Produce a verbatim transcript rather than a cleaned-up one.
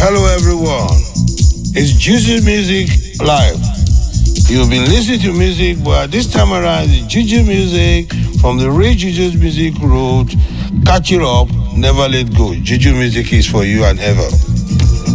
Hello everyone, it's Juju Music Live. You've been listening to music, but this time around it's Juju Music from the Ray Juju's Music Road. Catch it up, never let go. Juju Music is for you and ever.